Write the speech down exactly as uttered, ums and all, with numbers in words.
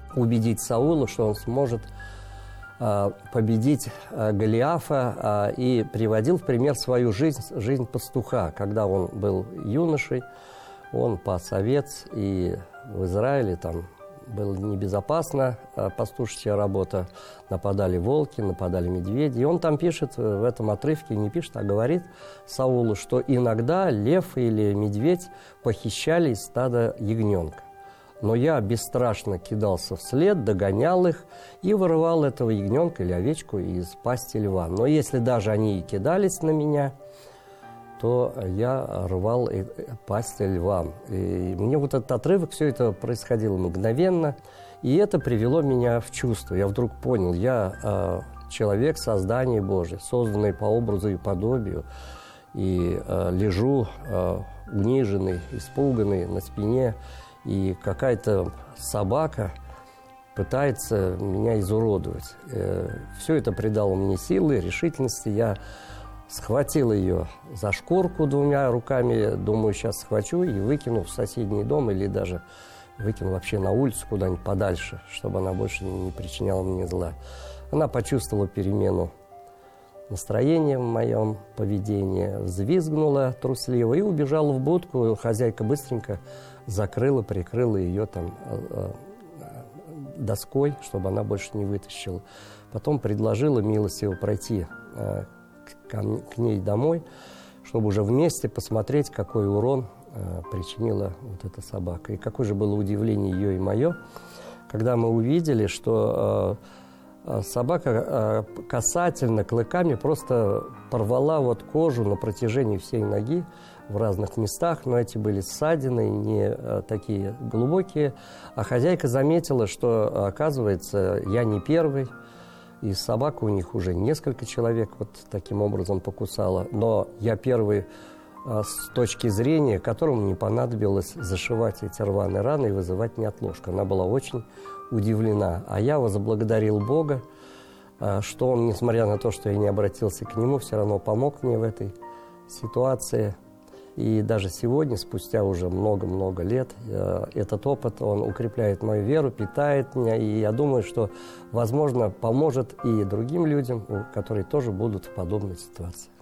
убедить Саула, что он сможет э, победить э, Голиафа, э, и приводил в пример свою жизнь, жизнь пастуха. Когда он был юношей, он пас овец, и в Израиле там было небезопасно, э, пастушья работа, нападали волки, нападали медведи. И он там пишет, в этом отрывке, не пишет, а говорит Саулу, что иногда лев или медведь похищали из стада ягненка. Но я бесстрашно кидался вслед, догонял их и вырывал этого ягненка или овечку из пасти льва. Но если даже они и кидались на меня, то я рвал пасть львам. И мне вот этот отрывок, все это происходило мгновенно, и это привело меня в чувство. Я вдруг понял, я э, человек создания Божьего, созданный по образу и подобию, и э, лежу э, униженный, испуганный на спине, и какая-то собака пытается меня изуродовать. Все это придало мне силы, решительности. Я схватил ее за шкурку двумя руками, думаю, сейчас схвачу и выкину в соседний дом или даже выкину вообще на улицу куда-нибудь подальше, чтобы она больше не причиняла мне зла. Она почувствовала перемену настроения в моем поведении, взвизгнула трусливо и убежала в будку. Хозяйка быстренько закрыла, прикрыла ее там э, э, доской, чтобы она больше не вытащила. Потом предложила милостиво пройти э, к, к ней домой, чтобы уже вместе посмотреть, какой урон э, причинила вот эта собака. И какое же было удивление ее и мое, когда мы увидели, что э, собака э, касательно клыками просто порвала вот кожу на протяжении всей ноги в разных местах, но эти были ссадины, не а, такие глубокие. А хозяйка заметила, что, оказывается, я не первый, и собака у них уже несколько человек вот таким образом покусала. Но я первый а, с точки зрения, которому не понадобилось зашивать эти рваные раны и вызывать неотложку. Она была очень удивлена. А я возблагодарил Бога, а, что Он, несмотря на то, что я не обратился к Нему, все равно помог мне в этой ситуации. И даже сегодня, спустя уже много-много лет, этот опыт, он укрепляет мою веру, питает меня. И я думаю, что, возможно, поможет и другим людям, которые тоже будут в подобной ситуации.